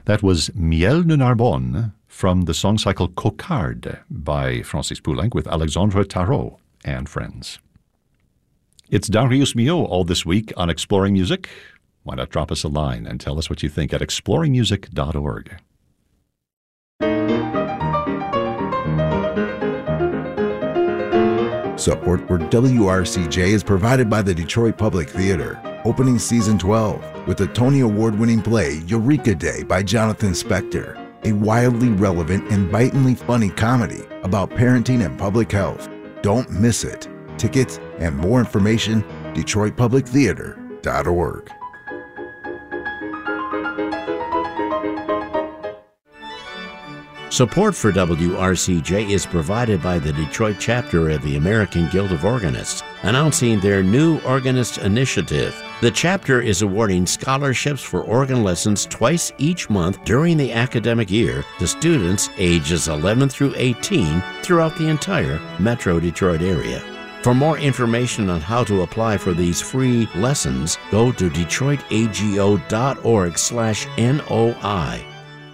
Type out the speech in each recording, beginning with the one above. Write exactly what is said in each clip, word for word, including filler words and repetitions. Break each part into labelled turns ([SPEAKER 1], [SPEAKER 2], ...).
[SPEAKER 1] That was Miel de Narbonne from the song cycle Cocarde by Francis Poulenc with Alexandre Tarot and friends. It's Darius Milhaud all this week on Exploring Music. Why not drop us a line and tell us what you think at exploring music dot org.
[SPEAKER 2] Support for W R C J is provided by the Detroit Public Theater, opening season twelve with the Tony Award-winning play Eureka Day by Jonathan Spector, a wildly relevant and bitingly funny comedy about parenting and public health. Don't miss it. Tickets and more information, detroit public theater dot org.
[SPEAKER 3] Support for W R C J is provided by the Detroit chapter of the American Guild of Organists, announcing their new Organist Initiative. The chapter is awarding scholarships for organ lessons twice each month during the academic year to students ages eleven through eighteen throughout the entire Metro Detroit area. For more information on how to apply for these free lessons, go to detroit a g o dot org slash N O I.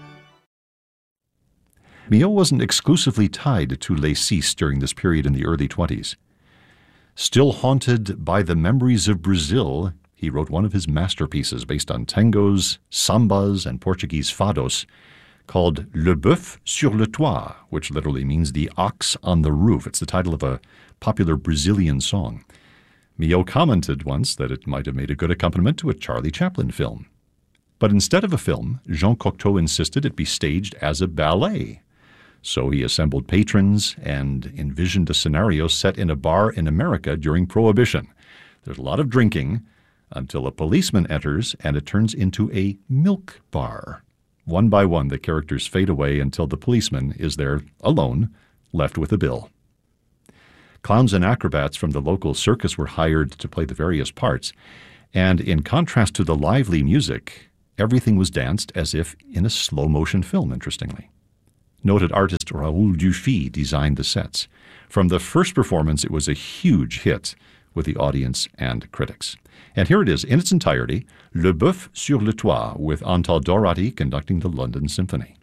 [SPEAKER 1] Milhaud wasn't exclusively tied to Les Six during this period in the early twenties. Still haunted by the memories of Brazil, he wrote one of his masterpieces based on tangos, sambas, and Portuguese fados called Le Bœuf sur le toit, which literally means the ox on the roof. It's the title of a popular Brazilian song. Milhaud commented once that it might have made a good accompaniment to a Charlie Chaplin film. But instead of a film, Jean Cocteau insisted it be staged as a ballet. So he assembled patrons and envisioned a scenario set in a bar in America during Prohibition. There's a lot of drinking until a policeman enters and it turns into a milk bar. One by one, the characters fade away until the policeman is there alone, left with a bill. Clowns and acrobats from the local circus were hired to play the various parts, and in contrast to the lively music, everything was danced as if in a slow-motion film, interestingly. Noted artist Raoul Dufy designed the sets. From the first performance, it was a huge hit with the audience and critics. And here it is in its entirety, Le Bœuf sur le toit, with Antal Dorati conducting the London Symphony.